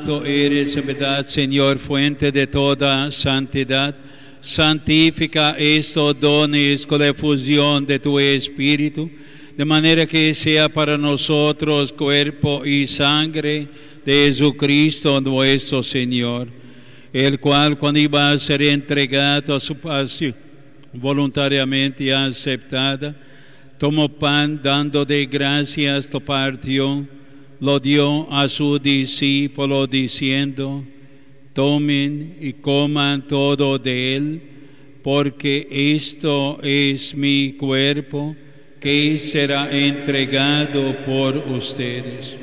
santo eres, en verdad, Señor, fuente de toda santidad. Santifica estos dones con la efusión de tu Espíritu, de manera que sea para nosotros cuerpo y sangre de Jesucristo nuestro Señor, el cual, cuando iba a ser entregado a su pasión voluntariamente aceptada, tomó pan, dando de gracias, lo partió, lo dio a su discípulo, diciendo: tomen y coman todo de él, porque esto es mi cuerpo, que será entregado por ustedes.